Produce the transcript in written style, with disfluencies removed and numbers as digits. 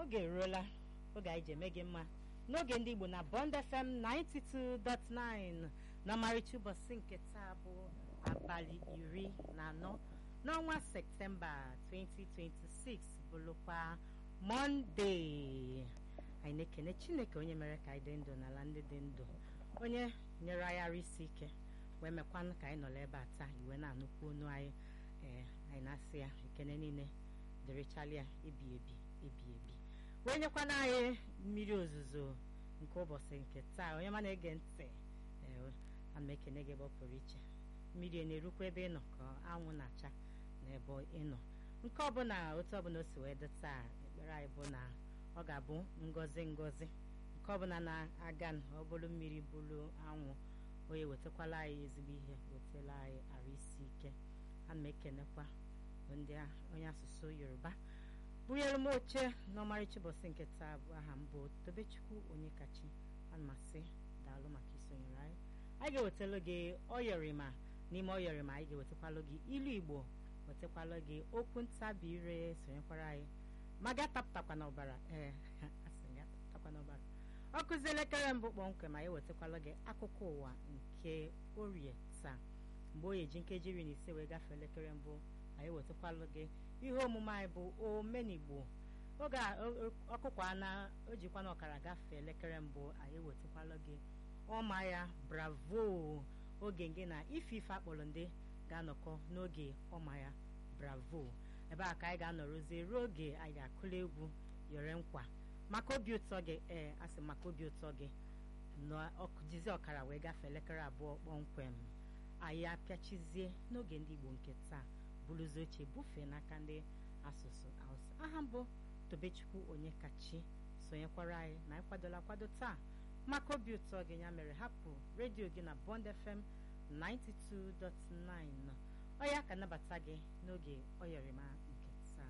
oge eruola oge anyị ji eme gị mma n'oge ndị Igbo na Bond FM 92.9 na ọmarịcha ụbọchị nke taa bụ abalị 14 n'ọnwa Septemba 2026 bụrụkwa Mọnde. Anyị na-ekene Chineke onye mere ka anyị dị ndụ n'ala ndị dị ndụ, onye nyere anyị arụ isi ike wee mekwanụ ka anyị nọrọ ebe a taa iwe na-anụkwu onu anyị. Anyị na-asị ya ekene niile dịrịchala ya ebi ebi wee nyekwana anyị mmiri ozuzo nke ụbọchị nke taa. Onye ma na-ege ntị, ana m ekene gị ebe ọ pụrụ iche. Mmiri na-erukwa ebe ị nọ ka anwụ na-acha n'ebe ị nọ. Nke ọbụla otu ọbụla o si wee dị taa, ekpere anyị bụ na ọ ga-abụ ngọzi nke ọbụla na-aga ọ bụrụ mmiri bụrụ anwụ, onye wetakwala anyị ezigbo ihe, wetala anyị arụ isi ike. Ana m ekenekwa onye asụsụ Yoruba bunyere m oche n'ọmarịcha ụbọchị nke taa. Bụ aha m bụ Tobechukwu Onyekachi. Ana m asị daalụ maka isonyere anyị. Anyị ga-ewetala gị ọyọrịma. N'ime ọyọrịma anyị ga-ewetakwala gị ilu Igbo, wetakwala gị okwu ntabi ire, sonyekwara anyị ma gatapụtakwa n'ọbara. Asị gatapụtakwa n'ọbara. Ọ kụzi elekere mbụ kpọmkwem anyị wetakwala gị akụkọ ụwa nke orie taa. Mgbe oyi ji nkeji 15 wee gafee elekere mbụ, anyị wetakwala gị ihe omume anyị bụ omenigbo. Oge ọkụkwa na o jikwa na ọkara gafee elekere mbụ, anyị wetakwala gị ọma ya bravo. Oge gị na ife akpọrọ ndị ga-anọkọ n'oge ọma ya bravo. Ebe a ka anyị ga-anọrọzie ruo oge anyị ga-akụli egwu yọrọ nkwa maka obi ụtọ gị. Asị maka obi ụtọ gị jizi ọkara wee gafee elekere abụọ kpọmkwem, anyị apịachizie n'oge ndị Igbo nke taa bụrụzi oche bufee n'aka ndị asụsụ Hausa. Aha mbụ Tobechukwu Onyekachi. Sonyekwara anyị na ịkwadola akwado taa maka obi ụtọ gị. Ya mere hapụ redio gị na Bond FM 92.9. Ọ ya ka nabata gị n'oge ọyọrịma